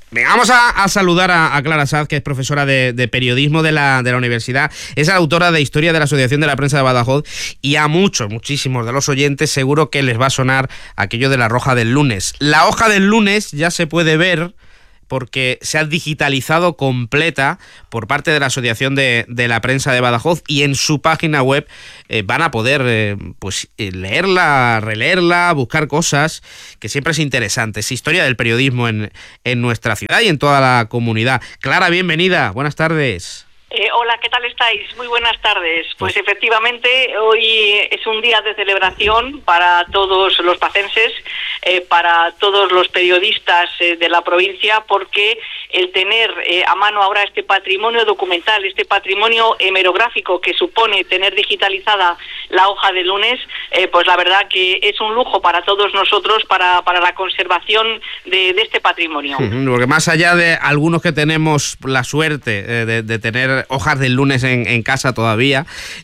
Venga, vamos a saludar a Clara Saz, que es profesora de periodismo de la universidad. Es autora de Historia de la Asociación de la Prensa de Badajoz, y a muchísimos de los oyentes seguro que les va a sonar aquello de la hoja del lunes. La hoja del lunes ya se puede ver porque se ha digitalizado completa por parte de la Asociación de la Prensa de Badajoz, y en su página web van a poder leerla, releerla, buscar cosas, que siempre es interesante. Es historia del periodismo en nuestra ciudad y en toda la comunidad. Clara, bienvenida, buenas tardes. Hola, ¿qué tal estáis? Muy buenas tardes. Pues efectivamente, hoy es un día de celebración para todos los pacenses, para todos los periodistas de la provincia, porque el tener a mano ahora este patrimonio documental, este patrimonio hemerográfico que supone tener digitalizada la hoja de lunes, pues la verdad que es un lujo para todos nosotros, para la conservación de este patrimonio. Porque más allá de algunos que tenemos la suerte de tener hojas del lunes en casa todavía,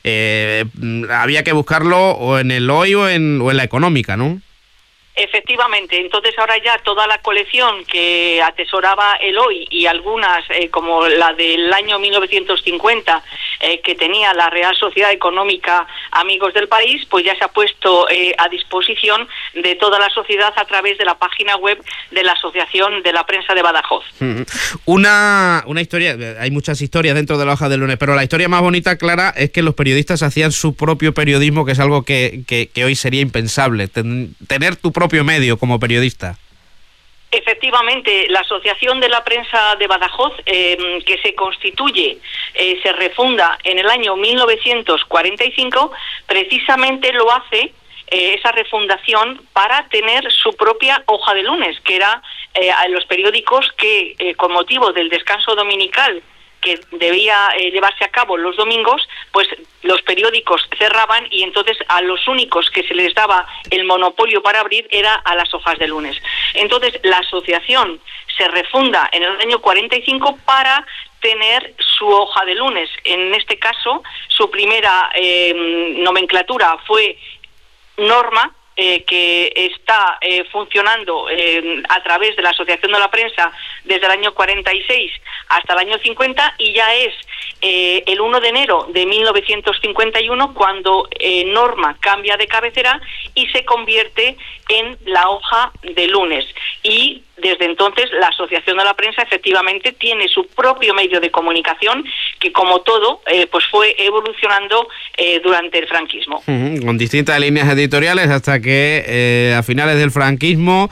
había que buscarlo o en el Hoy o en la Económica, ¿no? Efectivamente, entonces ahora ya toda la colección que atesoraba el Hoy y algunas como la del año 1950 que tenía la Real Sociedad Económica Amigos del País, pues ya se ha puesto a disposición de toda la sociedad a través de la página web de la Asociación de la Prensa de Badajoz. Una historia, hay muchas historias dentro de la hoja del lunes, pero la historia más bonita, Clara, es que los periodistas hacían su propio periodismo, que es algo que hoy sería impensable, tener tu propio medio como periodista. Efectivamente, la Asociación de la Prensa de Badajoz, que se constituye, se refunda en el año 1945, precisamente lo hace esa refundación para tener su propia hoja de lunes, que era los periódicos que, con motivo del descanso dominical que debía llevarse a cabo los domingos, pues los periódicos cerraban, y entonces a los únicos que se les daba el monopolio para abrir era a las hojas de lunes. Entonces la asociación se refunda en el año 45 para tener su hoja de lunes. En este caso, su primera nomenclatura fue Norma, que está funcionando a través de la Asociación de la Prensa desde el año 46 hasta el año 50, y ya es el 1 de enero de 1951 cuando Norma cambia de cabecera y se convierte en la hoja de lunes. Y desde entonces la Asociación de la Prensa efectivamente tiene su propio medio de comunicación que, como todo, pues fue evolucionando durante el franquismo. Con distintas líneas editoriales hasta que a finales del franquismo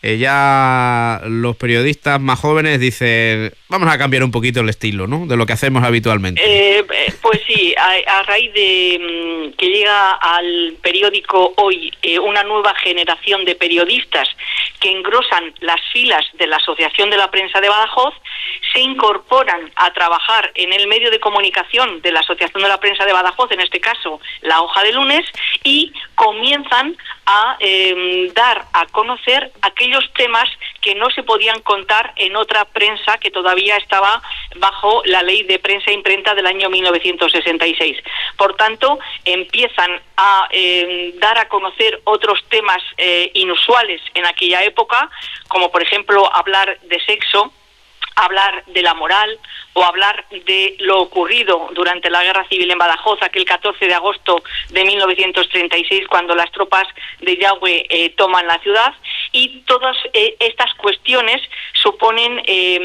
ya los periodistas más jóvenes dicen, vamos a cambiar un poquito el estilo, ¿no?, de lo que hacemos habitualmente. Pues sí, a raíz de que llega al periódico Hoy una nueva generación de periodistas que engrosan las filas de la Asociación de la Prensa de Badajoz, se incorporan a trabajar en el medio de comunicación de la Asociación de la Prensa de Badajoz, en este caso la hoja de lunes, y comienzan a dar a conocer aquellos temas que no se podían contar en otra prensa que todavía estaba bajo la ley de prensa e imprenta del año 1966. Por tanto, empiezan a dar a conocer otros temas inusuales en aquella época, como por ejemplo hablar de sexo, hablar de la moral o hablar de lo ocurrido durante la Guerra Civil en Badajoz, aquel 14 de agosto de 1936, cuando las tropas de Yagüe toman la ciudad. Y todas estas cuestiones suponen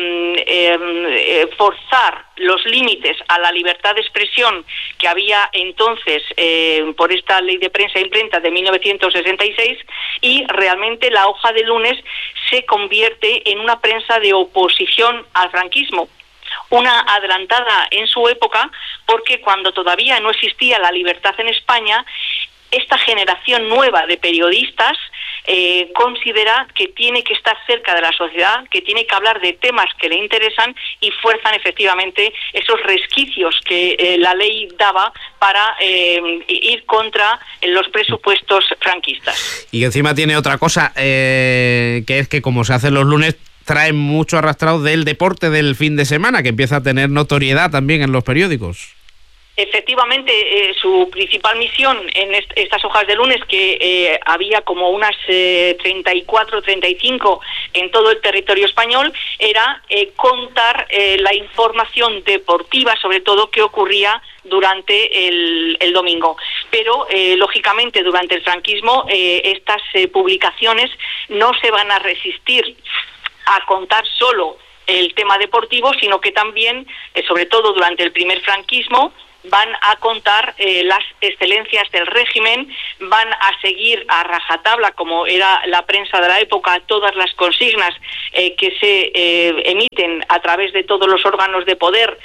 forzar los límites a la libertad de expresión que había entonces por esta ley de prensa e imprenta de 1966, y realmente la hoja de lunes se convierte en una prensa de oposición al franquismo. Una adelantada en su época, porque cuando todavía no existía la libertad en España, esta generación nueva de periodistas considera que tiene que estar cerca de la sociedad, que tiene que hablar de temas que le interesan, y fuerzan efectivamente esos resquicios que la ley daba para ir contra los presupuestos franquistas. Y encima tiene otra cosa, que es que como se hace los lunes, trae mucho arrastrado del deporte del fin de semana, que empieza a tener notoriedad también en los periódicos. Efectivamente, su principal misión en estas hojas de lunes, que había como unas 34, 35 en todo el territorio español, era contar la información deportiva, sobre todo, que ocurría durante el domingo. Pero, lógicamente, durante el franquismo, estas publicaciones no se van a resistir a contar solo el tema deportivo, sino que también, sobre todo durante el primer franquismo, van a contar las excelencias del régimen, van a seguir a rajatabla, como era la prensa de la época, todas las consignas que se emiten a través de todos los órganos de poder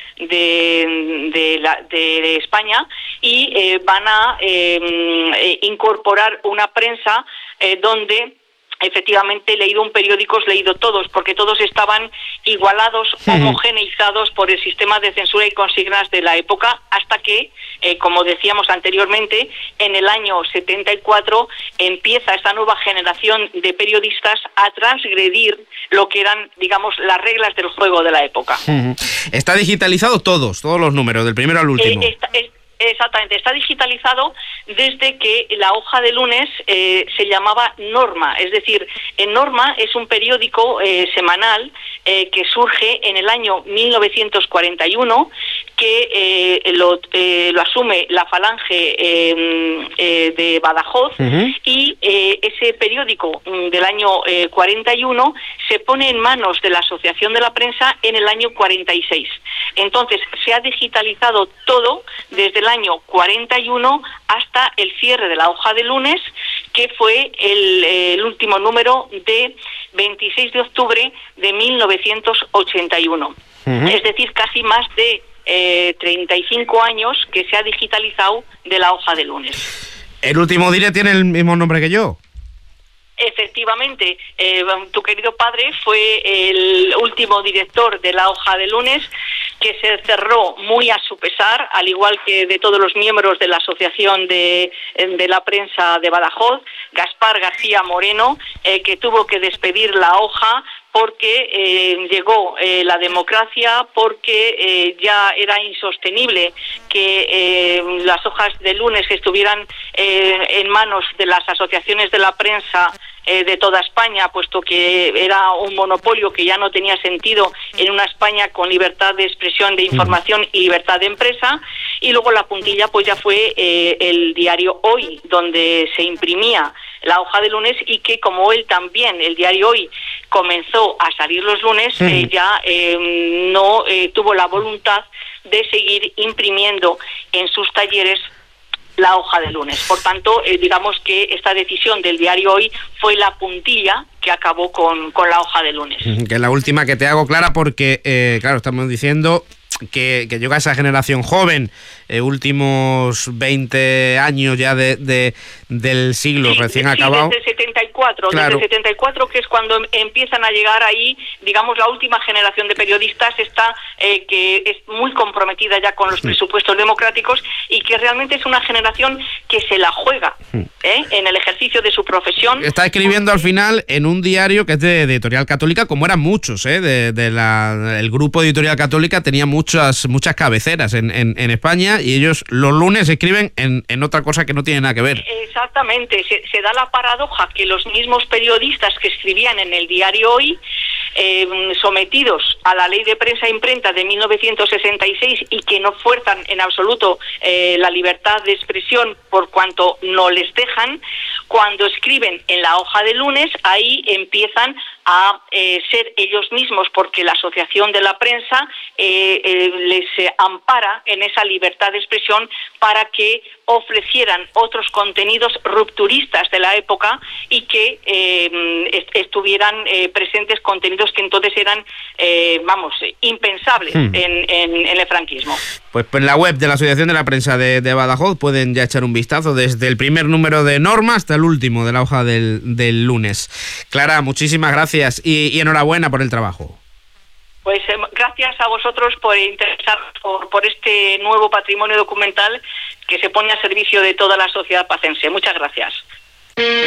de España, y van a incorporar una prensa donde efectivamente leído un periódico, leído todos, porque todos estaban igualados, homogeneizados por el sistema de censura y consignas de la época, hasta que, como decíamos anteriormente, en el año 74 empieza esta nueva generación de periodistas a transgredir lo que eran, digamos, las reglas del juego de la época. Está digitalizado todos los números, del primero al último. Exactamente, está digitalizado desde que la hoja de lunes se llamaba Norma, es decir, Norma es un periódico semanal que surge en el año 1941, que lo asume la Falange de Badajoz, y ese periódico del año 41 se pone en manos de la Asociación de la Prensa en el año 46. Entonces, se ha digitalizado todo desde el año 41 hasta el cierre de la hoja de lunes, que fue el último número de 26 de octubre de 1981. Es decir, casi más de 35 años que se ha digitalizado de la hoja de lunes. ¿El último dire tiene el mismo nombre que yo? Efectivamente, tu querido padre fue el último director de la hoja de lunes, que se cerró muy a su pesar, al igual que de todos los miembros de la Asociación de la Prensa de Badajoz, Gaspar García Moreno, que tuvo que despedir la hoja porque llegó la democracia, porque ya era insostenible que las hojas de lunes estuvieran en manos de las asociaciones de la prensa de toda España, puesto que era un monopolio que ya no tenía sentido en una España con libertad de expresión, de información y libertad de empresa. Y luego la puntilla pues ya fue el diario Hoy, donde se imprimía la hoja de lunes, y que como él también, el diario Hoy, comenzó a salir los lunes, ya no tuvo la voluntad de seguir imprimiendo en sus talleres la hoja de lunes. Por tanto, digamos que esta decisión del diario Hoy fue la puntilla que acabó con la hoja de lunes. Que es la última que te hago, Clara, porque, claro, estamos diciendo que llega esa generación joven, últimos 20 años ya del siglo recién acabado. Desde el 74, claro. Desde el 74, que es cuando empiezan a llegar ahí, digamos, la última generación de periodistas, que es muy comprometida ya con los presupuestos democráticos, y que realmente es una generación que se la juega en el ejercicio de su profesión. Está escribiendo al final en un diario que es de Editorial Católica, como eran muchos, el grupo Editorial Católica tenía muchas cabeceras en España, y ellos los lunes escriben en otra cosa que no tiene nada que ver. Exactamente, se da la paradoja que los mismos periodistas que escribían en el diario Hoy, sometidos a la ley de prensa e imprenta de 1966, y que no fuerzan en absoluto la libertad de expresión por cuanto no les dejan, cuando escriben en la hoja de lunes, ahí empiezan a ser ellos mismos, porque la Asociación de la Prensa les ampara en esa libertad de expresión para que ofrecieran otros contenidos rupturistas de la época, y que estuvieran presentes contenidos que entonces eran, impensables en el franquismo. Pues en la web de la Asociación de la Prensa de Badajoz pueden ya echar un vistazo desde el primer número de Norma hasta el último de la hoja del lunes. Clara, muchísimas gracias y enhorabuena por el trabajo. Pues gracias a vosotros por interesaros por este nuevo patrimonio documental que se pone a servicio de toda la sociedad pacense. Muchas gracias.